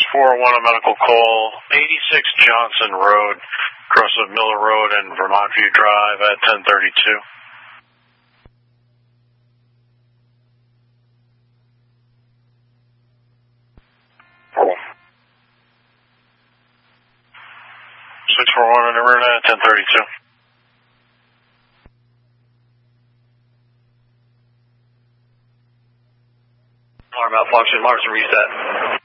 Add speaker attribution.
Speaker 1: 641, a medical call, 86 Johnson Road, across of Miller Road and Vermont View Drive at 1032. Oh. 641 on the road at 1032.
Speaker 2: Alarm malfunction, Marsden reset.